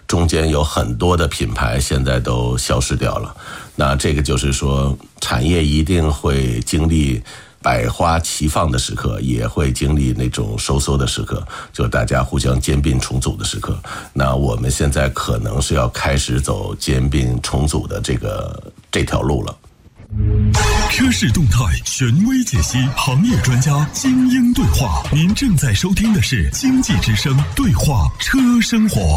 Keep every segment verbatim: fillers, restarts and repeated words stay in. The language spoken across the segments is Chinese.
中间有很多的品牌现在都消失掉了。那这个就是说，产业一定会经历百花齐放的时刻，也会经历那种收缩的时刻，就大家互相兼并重组的时刻。那我们现在可能是要开始走兼并重组的这个这条路了。 车市动态权威解析，行业专家精英对话。您正在收听的是经济之声对话车生活。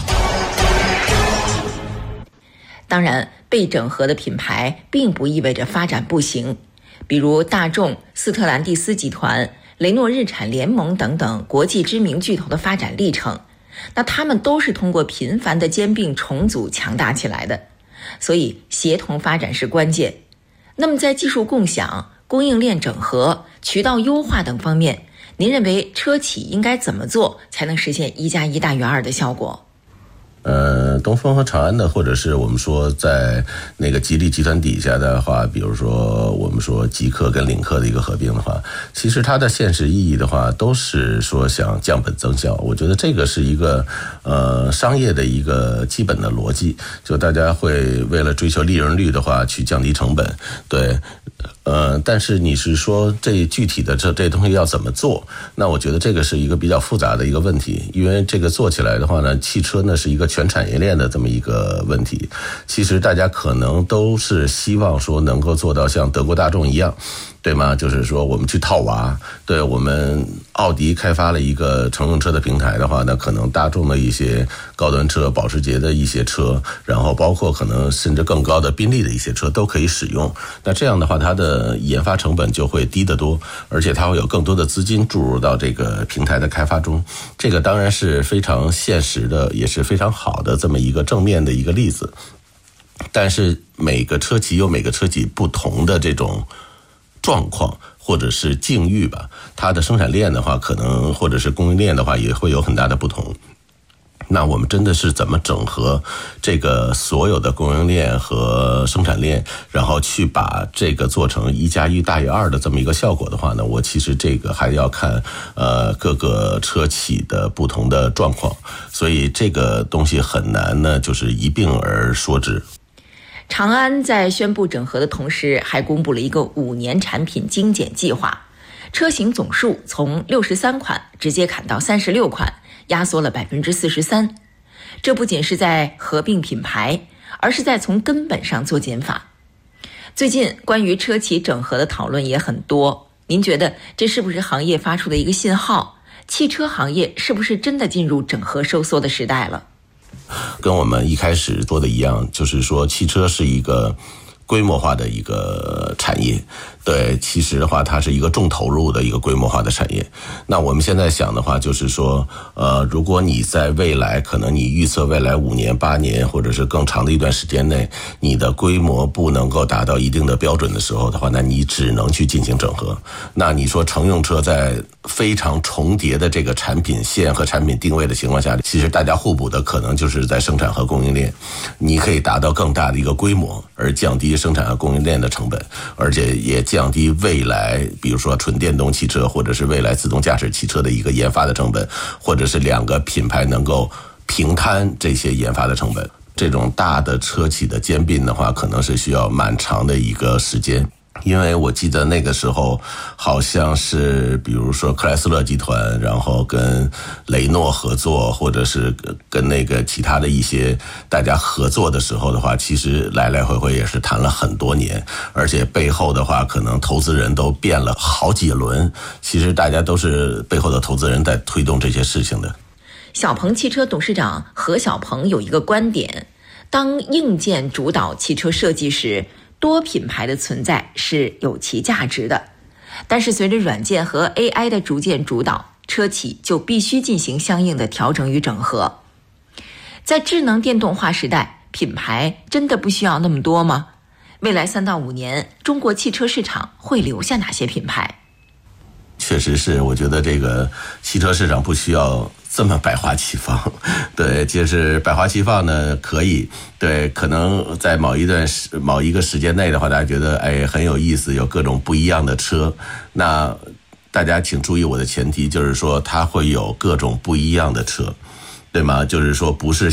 当然，被整合的品牌并不意味着发展不行。比如大众、斯特兰蒂斯集团、雷诺日产联盟等等国际知名巨头的发展历程，那他们都是通过频繁的兼并重组强大起来的，所以协同发展是关键。那么在技术共享、供应链整合、渠道优化等方面，您认为车企应该怎么做才能实现一加一大于二的效果？ 呃，东风和长安的，或者是我们说在那个吉利集团底下的话，比如说我们说极客跟领克的一个合并的话，其实它的现实意义的话，都是说想降本增效。我觉得这个是一个呃商业的一个基本的逻辑，就大家会为了追求利润率的话去降低成本，对。呃，但是你是说这具体的这这东西要怎么做？那我觉得这个是一个比较复杂的一个问题，因为这个做起来的话呢，汽车呢是一个全产业链的这么一个问题。其实大家可能都是希望说能够做到像德国大众一样，对吗？就是说我们去套娃，对，我们奥迪开发了一个乘用车的平台的话呢，可能大众的一些高端车、保时捷的一些车，然后包括可能甚至更高的宾利的一些车都可以使用。那这样的话，它的研发成本就会低得多，而且它会有更多的资金注入到这个平台的开发中。这个当然是非常现实的，也是非常好的这么一个正面的一个例子。但是每个车企有每个车企不同的这种状况或者是境遇吧，它的生产链的话可能或者是供应链的话也会有很大的不同。那我们真的是怎么整合这个所有的供应链和生产链，然后去把这个做成一加一大于二的这么一个效果的话呢，我其实这个还要看呃各个车企的不同的状况，所以这个东西很难呢就是一并而说之。 长安在宣布整合的同时，还公布了一个五年产品精简计划，车型总数从六十三款直接砍到三十六款，压缩了百分之四十三。这不仅是在合并品牌，而是在从根本上做减法。最近关于车企整合的讨论也很多，您觉得这是不是行业发出的一个信号？汽车行业是不是真的进入整合收缩的时代了？ 跟我们一开始说的一样，就是说汽车是一个规模化的一个产业，对，其实的话它是一个重投入的一个规模化的产业。那我们现在想的话就是说呃，如果你在未来可能你预测未来五年八年或者是更长的一段时间内，你的规模不能够达到一定的标准的时候的话，那你只能去进行整合。那你说乘用车在非常重叠的这个产品线和产品定位的情况下，其实大家互补的可能就是在生产和供应链，你可以达到更大的一个规模，而降低生产和供应链的成本，而且也降低未来比如说纯电动汽车或者是未来自动驾驶汽车的一个研发的成本，或者是两个品牌能够平摊这些研发的成本。这种大的车企的兼并的话，可能是需要蛮长的一个时间。因为我记得那个时候好像是比如说克莱斯勒集团然后跟雷诺合作，或者是跟那个其他的一些大家合作的时候的话，其实来来回回也是谈了很多年，而且背后的话可能投资人都变了好几轮，其实大家都是背后的投资人在推动这些事情的。 小鹏汽车董事长何小鹏有一个观点，当硬件主导汽车设计时，多品牌的存在是有其价值的，但是随着软件和 A I 的逐渐主导，车企就必须进行相应的调整与整合。在智能电动化时代，品牌真的不需要那么多吗？未来三到五年，中国汽车市场会留下哪些品牌？ 确实是，我觉得这个汽车市场不需要这么百花齐放，对，就是百花齐放呢，可以，对，可能在某一段时某一个时间内的话，大家觉得哎很有意思，有各种不一样的车，那大家请注意我的前提就是说，它会有各种不一样的车，对吗？就是说不是